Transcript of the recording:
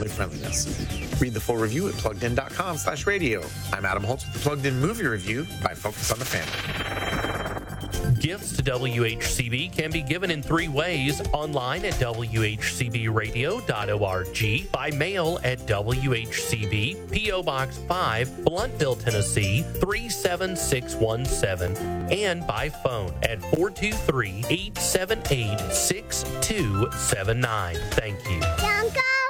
friendliness. Read the full review at pluggedin.com/radio. I'm Adam Holtz with the Plugged In Movie Review by Focus on the Family. Gifts to WHCB can be given in 3 ways: online at WHCBradio.org, by mail at WHCB, P.O. Box 5, Blountville, Tennessee 37617, and by phone at 423-878-6279. Thank you. Uncle!